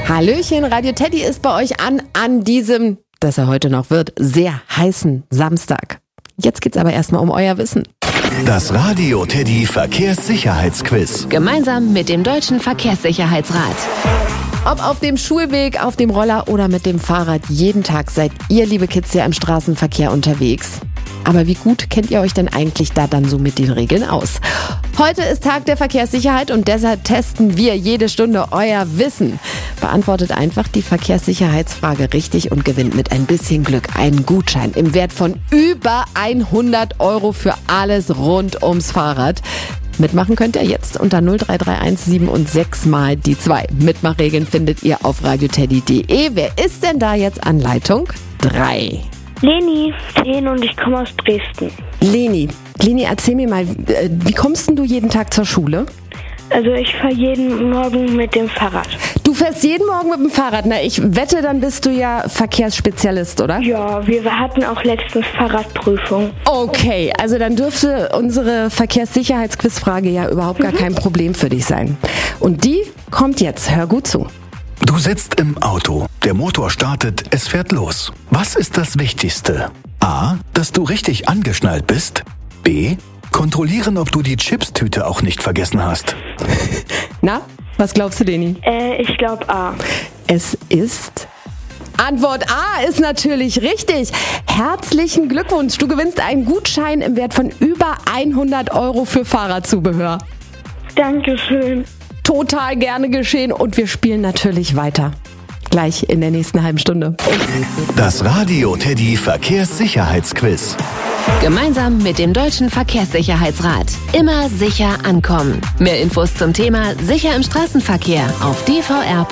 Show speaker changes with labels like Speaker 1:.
Speaker 1: Hallöchen, Radio Teddy ist bei euch an diesem, dass er heute noch wird, sehr heißen Samstag. Jetzt geht's aber erstmal um euer Wissen.
Speaker 2: Das Radio Teddy Verkehrssicherheitsquiz.
Speaker 3: Gemeinsam mit dem Deutschen Verkehrssicherheitsrat.
Speaker 1: Ob auf dem Schulweg, auf dem Roller oder mit dem Fahrrad, jeden Tag seid ihr, liebe Kids, ja im Straßenverkehr unterwegs. Aber wie gut kennt ihr euch denn eigentlich da dann so mit den Regeln aus? Heute ist Tag der Verkehrssicherheit und deshalb testen wir jede Stunde euer Wissen. Beantwortet einfach die Verkehrssicherheitsfrage richtig und gewinnt mit ein bisschen Glück einen Gutschein im Wert von über 100 € für alles rund ums Fahrrad. Mitmachen könnt ihr jetzt unter 0331 7 und 6 mal die 2. Mitmachregeln findet ihr auf radioteddy.de. Wer ist denn da jetzt an Leitung 3?
Speaker 4: Leni, 10 und ich komme aus Dresden.
Speaker 1: Leni, erzähl mir mal, wie kommst denn du jeden Tag zur Schule?
Speaker 4: Also ich fahre jeden Morgen mit dem Fahrrad.
Speaker 1: Du fährst jeden Morgen mit dem Fahrrad? Na, ich wette, dann bist du ja Verkehrsspezialist, oder?
Speaker 4: Ja, wir hatten auch letztens Fahrradprüfung.
Speaker 1: Okay, also dann dürfte unsere Verkehrssicherheitsquizfrage ja überhaupt gar kein Problem für dich sein. Und die kommt jetzt, hör gut zu.
Speaker 2: Du sitzt im Auto, der Motor startet, es fährt los. Was ist das Wichtigste? A, dass du richtig angeschnallt bist. B, kontrollieren, ob du die Chipstüte auch nicht vergessen hast.
Speaker 1: Na, was glaubst du, Leni?
Speaker 4: Ich glaube A.
Speaker 1: Es ist... Antwort A ist natürlich richtig. Herzlichen Glückwunsch, du gewinnst einen Gutschein im Wert von über 100 € für Fahrradzubehör.
Speaker 4: Dankeschön.
Speaker 1: Total gerne geschehen und wir spielen natürlich weiter. Gleich in der nächsten halben Stunde.
Speaker 2: Das Radio Teddy Verkehrssicherheitsquiz.
Speaker 3: Gemeinsam mit dem Deutschen Verkehrssicherheitsrat. Immer sicher ankommen. Mehr Infos zum Thema Sicher im Straßenverkehr auf dvr.de.